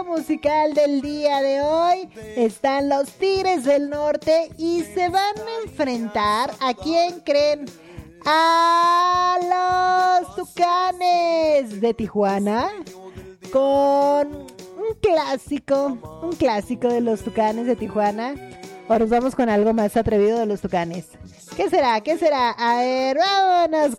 musical del día de hoy están los Tigres del Norte y se van a enfrentar, ¿a quién creen? A los Tucanes de Tijuana con un clásico de los Tucanes de Tijuana. O nos vamos con algo más atrevido de los Tucanes. ¿Qué será? ¿Qué será? A ver, vámonos